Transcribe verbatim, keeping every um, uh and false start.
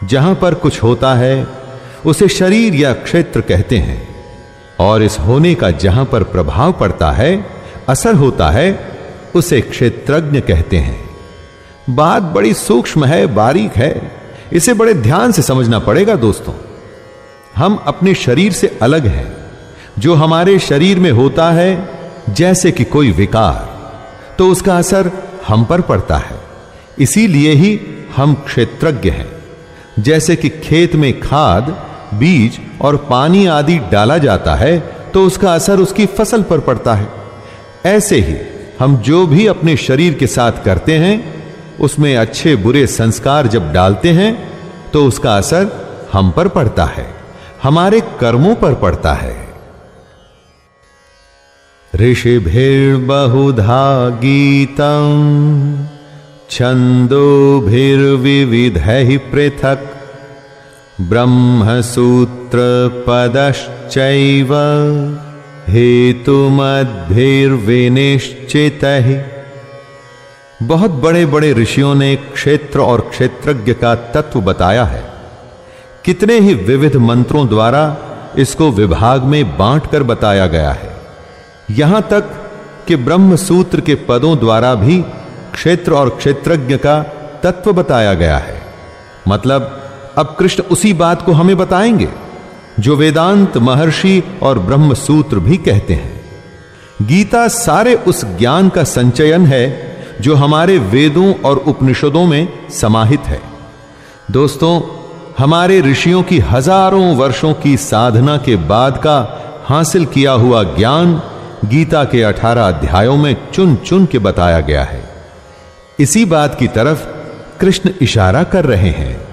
जहां पर कुछ होता है उसे शरीर या क्षेत्र कहते हैं, और इस होने का जहां पर प्रभाव पड़ता है, असर होता है, उसे क्षेत्रज्ञ कहते हैं। बात बड़ी सूक्ष्म है, बारीक है, इसे बड़े ध्यान से समझना पड़ेगा दोस्तों। हम अपने शरीर से अलग हैं। जो हमारे शरीर में होता है, जैसे कि कोई विकार, तो उसका असर हम पर पड़ता है। इसीलिए ही हम क्षेत्रज्ञ हैं। जैसे कि खेत में खाद, बीज और पानी आदि डाला जाता है तो उसका असर उसकी फसल पर पड़ता है, ऐसे ही हम जो भी अपने शरीर के साथ करते हैं, उसमें अच्छे बुरे संस्कार जब डालते हैं तो उसका असर हम पर पड़ता है, हमारे कर्मों पर पड़ता है। ऋषिभिर्बहुधा गीतम् छन्दोभिर्विविधैः पृथक् ब्रह्मसूत्र पदश्चैव हेतुमद्भिर्विनिश्चितैः। बहुत बड़े बड़े ऋषियों ने क्षेत्र और क्षेत्रज्ञ का तत्व बताया है। कितने ही विविध मंत्रों द्वारा इसको विभाग में बांटकर बताया गया है। यहां तक कि ब्रह्म सूत्र के पदों द्वारा भी क्षेत्र और क्षेत्रज्ञ का तत्व बताया गया है। मतलब अब कृष्ण उसी बात को हमें बताएंगे जो वेदांत महर्षि और ब्रह्म सूत्र भी कहते हैं। गीता सारे उस ज्ञान का संचयन है जो हमारे वेदों और उपनिषदों में समाहित है। दोस्तों, हमारे ऋषियों की हजारों वर्षों की साधना के बाद का हासिल किया हुआ ज्ञान गीता के अठारह अध्यायों में चुन चुन के बताया गया है। इसी बात की तरफ कृष्ण इशारा कर रहे हैं।